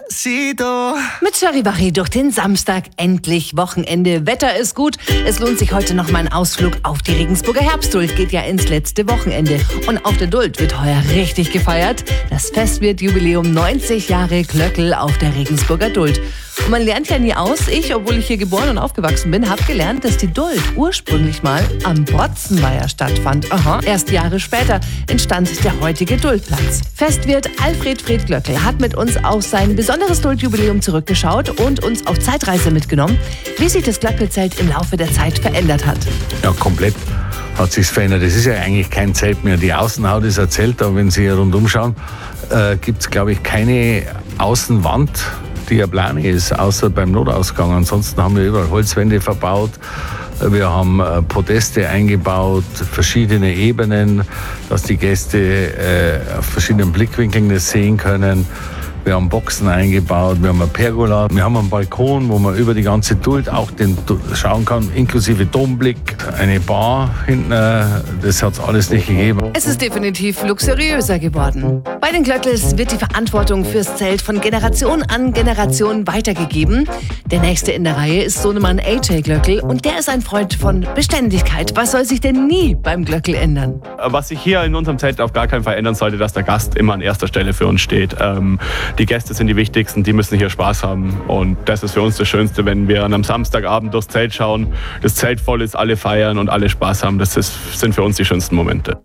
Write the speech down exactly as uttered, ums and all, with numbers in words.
Despacito. Mit Charivari durch den Samstag. Endlich Wochenende. Wetter ist gut. Es lohnt sich heute noch mal ein Ausflug auf die Regensburger Herbstduld. Geht ja ins letzte Wochenende. Und auf der Duld wird heuer richtig gefeiert. Das Fest wird Jubiläum neunzig Jahre Glöckl auf der Regensburger Duld. Und man lernt ja nie aus. Ich, obwohl ich hier geboren und aufgewachsen bin, habe gelernt, dass die Duld ursprünglich mal am Botzenweiher stattfand. Aha. Erst Jahre später entstand der heutige Duldplatz. Festwirt Alfred Fred Glöckl hat mit uns auf sein besonderes Duldjubiläum zurückgeschaut und uns auf Zeitreise mitgenommen, wie sich das Glöckl-Zelt im Laufe der Zeit verändert hat. Ja, komplett hat sich's verändert. Das ist ja eigentlich kein Zelt mehr. Die Außenhaut ist ein Zelt, aber wenn Sie hier rundum schauen, äh, gibt es, glaube ich, keine Außenwand, die ja plan ist, außer beim Notausgang. Ansonsten haben wir überall Holzwände verbaut. Wir haben Podeste eingebaut, verschiedene Ebenen, dass die Gäste äh, auf verschiedenen Blickwinkeln das sehen können. Wir haben Boxen eingebaut, wir haben eine Pergola, wir haben einen Balkon, wo man über die ganze Duld auch den schauen kann, inklusive Domblick, eine Bar hinten, das hat es alles nicht gegeben. Es ist definitiv luxuriöser geworden. Bei den Glöckls wird die Verantwortung fürs Zelt von Generation an Generation weitergegeben. Der nächste in der Reihe ist Sohnemann A J Glöckl und der ist ein Freund von Beständigkeit. Was soll sich denn nie beim Glöckl ändern? Was sich hier in unserem Zelt auf gar keinen Fall ändern sollte, dass der Gast immer an erster Stelle für uns steht. Ähm, Die Gäste sind die wichtigsten, die müssen hier Spaß haben und das ist für uns das Schönste, wenn wir an einem Samstagabend durchs Zelt schauen, das Zelt voll ist, alle feiern und alle Spaß haben. Das ist, sind für uns die schönsten Momente.